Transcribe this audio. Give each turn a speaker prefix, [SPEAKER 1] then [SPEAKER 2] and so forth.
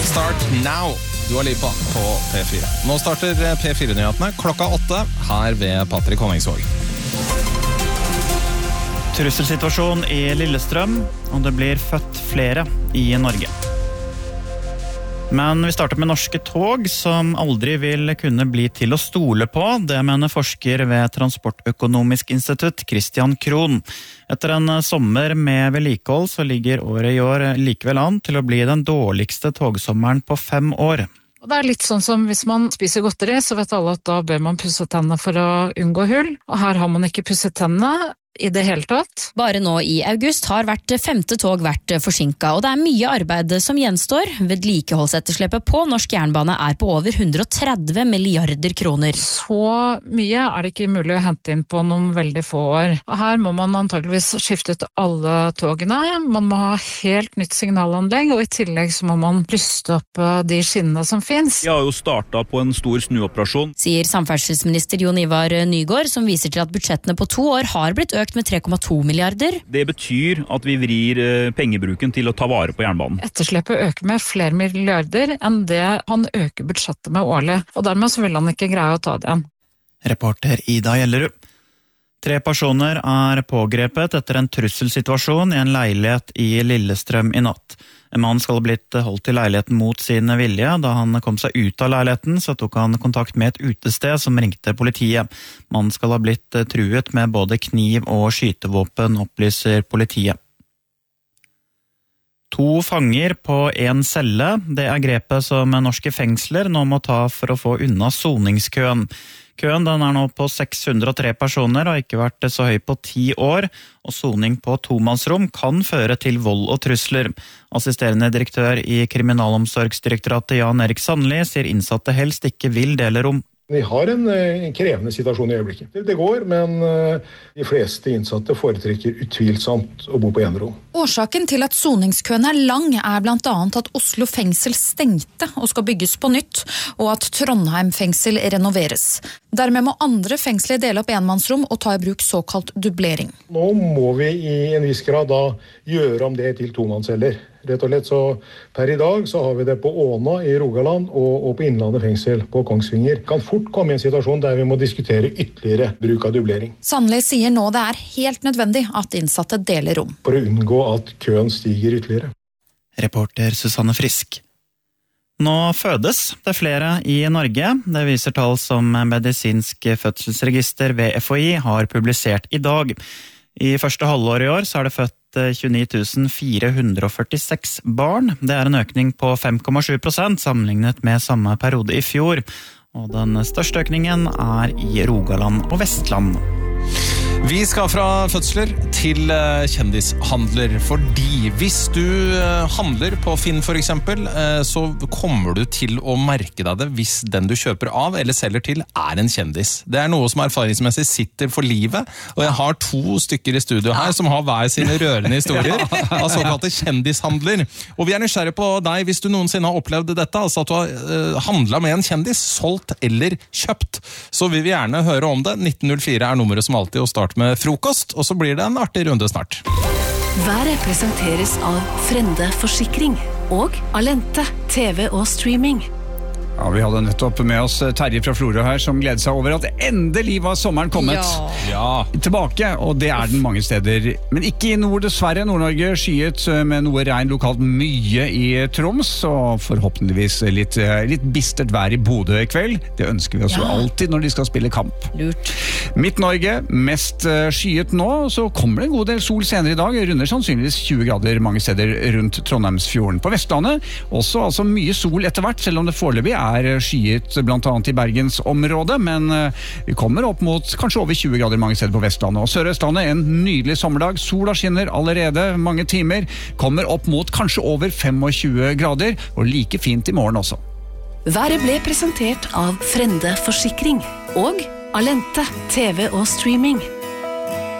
[SPEAKER 1] Start now. Du har liv på P4. Nå starter P4-nyhetene klokka 8 her ved Patrick Honningsvåg.
[SPEAKER 2] Trusselsituasjon i Lillestrøm, og det blir født flere i Norge. Men vi starter med norske tog som aldri vil kunne bli til å stole på. Det mener forsker ved Transportøkonomisk institutt, Christian Krohn. Etter en sommer med vedlikehold så ligger året i år likevel an til å bli den dårligste togsommeren på 5 år.
[SPEAKER 3] Det litt sånn som hvis man spiser godteri, så vet alle at da bør man pusse tennene for å unngå hull. Og her har man ikke pusset tennene i det hele tatt.
[SPEAKER 4] Bare nå i august har hvert 5. tog vært forsinket, og det mye arbeid som gjenstår. Vedlikeholdsetterslepet på norsk jernbane på over 130 milliarder kroner.
[SPEAKER 3] Så mye det ikke mulig å hente inn på noen veldig få år. Og her må man antageligvis skifte ut alle togene. Man må ha helt nytt signalanlegg, og i tillegg så må man ryste opp de skinnene som finnes.
[SPEAKER 5] Jeg har jo startet på en stor snuoperasjon,
[SPEAKER 4] sier samferdselsminister Jon Ivar Nygård, som viser til at budsjettene på 2 år har blitt økt med 3,2 milliarder.
[SPEAKER 5] Det betyr at vi vrir pengebruken til å ta vare på jernbanen.
[SPEAKER 3] Etterslepet øker med flere milliarder enn det han øker budsjettet med årlig, og dermed så vil han ikke greie å ta det igjen.
[SPEAKER 2] Reporter Ida Gjellerud. 3 personer pågrepet etter en trusselsituasjon i en leilighet i Lillestrøm i natt. En mann skal ha blitt holdt i leiligheten mot sin vilje. Da han kom seg ut av leiligheten, så tok han kontakt med et utested som ringte politiet. Mannen skal ha blitt truet med både kniv og skytevåpen, opplyser politiet. 2 fanger på 1 celle. Det grepet som norske fengsler nå må ta for å få unna soningskøen. Køen den nå på 603 personer og har ikke vært så høy på 10 år, og soning på tomannsrom kan føre til vold og trusler. Assisterende direktør i Kriminalomsorgsdirektoratet Jan Erik Sandli sier innsatte helst ikke vil dele rom.
[SPEAKER 6] Vi har en krevende situasjon i øyeblikket. Det går, men de fleste innsatte foretrekker utvilsomt å bo på enerom.
[SPEAKER 7] Årsaken til at soningskøen lang blant annet at Oslo fengsel stengte og skal bygges på nytt, og at Trondheim fengsel renoveres. Dermed må andre fengsler dele opp enmannsrom og ta i bruk såkalt dublering.
[SPEAKER 6] Nå må vi i en viss grad da gjøre om det til tomannsceller. Rett og slett, så per i dag så har vi det på Åna i Rogaland og på Innlandet fengsel på Kongsvinger. Kan fort komme i en situasjon der vi må diskutere ytterligere bruk av dublering.
[SPEAKER 7] Sandli sier nå det helt nødvendig at innsatte deler rom.
[SPEAKER 6] For å unngå at køen stiger ytterligere.
[SPEAKER 2] Reporter Susanne Frisk. Nå fødes det flere i Norge. Det viser tall som Medisinsk fødselsregister ved FHI har publisert i dag. I første halvår i år så det født 29 446 barn. Det en økning på 5,7% sammenlignet med samme periode i fjor. Og den største økningen i Rogaland og Vestland.
[SPEAKER 1] Vi skal fra fødsler til kjendishandler, fordi hvis du handler på Finn for eksempel, så kommer du til å merke deg det hvis den du kjøper av eller selger til en kjendis. Det noe som erfaringsmessig sitter for livet, og jeg har 2 stykker i studio her som har hver sine rørende historier av såkalte kjendishandler. Og vi nysgjerrig på deg hvis du noensinne har opplevd dette, altså at du har handlet med en kjendis, solgt eller kjøpt. Så vil vi gjerne høre om det. 1904 nummeret som alltid, og start med frokost, og så blir det en artig runde snart.
[SPEAKER 8] Været presenteres av Frende Forsikring og Alente TV og streaming.
[SPEAKER 9] Ja, vi hadde nettopp med oss Terje fra Florø her, som gleder seg over at endelig var sommeren kommet.
[SPEAKER 1] Ja.
[SPEAKER 9] Tilbake, og det den mange steder. Men ikke i nord, dessverre. Nord-Norge skyet med noe regn lokalt mye i Troms, og forhåpentligvis litt bistert vær i Bodø i kveld. Det ønsker vi oss jo alltid når de skal spille kamp.
[SPEAKER 4] Lurt.
[SPEAKER 9] Midt-Norge, mest skyet nå, så kommer det en god del sol senere i dag. Runder sannsynligvis 20 grader mange steder rundt Trondheimsfjorden. På Vestlandet også altså mye sol etter hvert, selv om det foreløpig skyet blant annet i Bergensområdet, men vi kommer opp mot kanskje over 20 grader mange steder på Vestlandet. Og Sør-Østlandet en nydelig sommerdag. Sola skinner allerede mange timer. Kommer opp mot kanskje over 25 grader, og like fint i morgen også.
[SPEAKER 8] Været ble presentert av Frende Forsikring og Alente TV og streaming.